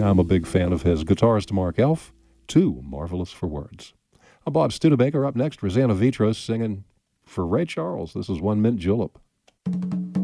I'm a big fan of his. Guitarist Mark Elf, too marvelous for words. I'm Bob Studebaker. Up next, Rosanna Vitros singing for Ray Charles. This is One Mint Julep.